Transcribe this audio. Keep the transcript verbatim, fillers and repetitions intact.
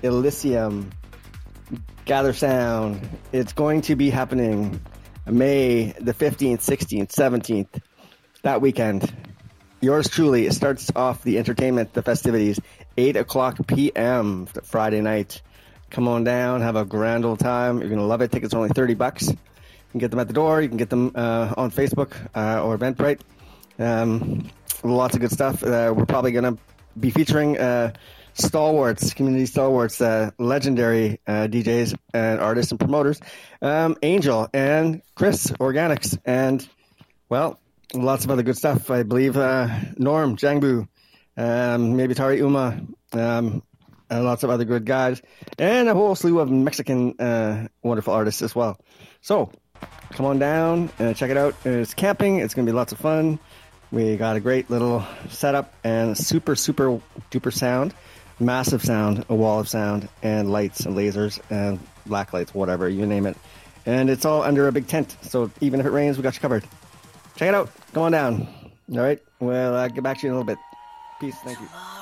Elysium, Gather Sound. It's going to be happening May the fifteenth, sixteenth, seventeenth, that weekend. Yours truly, it starts off the entertainment, the festivities, eight o'clock p.m. Friday night. Come on down, have a grand old time. You're going to love it. Tickets are only thirty bucks. You can get them at the door. You can get them uh, on Facebook uh, or Eventbrite. Um, lots of good stuff. Uh, we're probably going to be featuring uh, stalwarts, community stalwarts, uh, legendary uh, D Js and artists and promoters, um, Angel and Chris Organics, and well, lots of other good stuff. I believe uh, Norm Jangbu, um, maybe Tari Uma, um, and lots of other good guys, and a whole slew of Mexican uh, wonderful artists as well. So come on down and check it out. It's camping. It's going to be lots of fun. We got a great little setup and super super duper sound. Massive sound, a wall of sound, and lights and lasers and black lights, whatever, you name it. And it's all under a big tent, so even if it rains, we got you covered. Check it out. Come on down. All right? Well, I'll get back to you in a little bit. Peace. Thank you.